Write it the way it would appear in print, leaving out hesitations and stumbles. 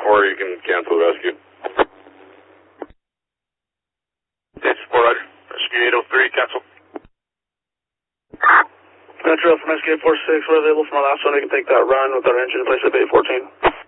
or you can cancel the rescue. Stage 4, Roger. Rescue 803, cancel. Metro from SK 46, we're available from our last one. We can take that run with our engine in place at Bay 14.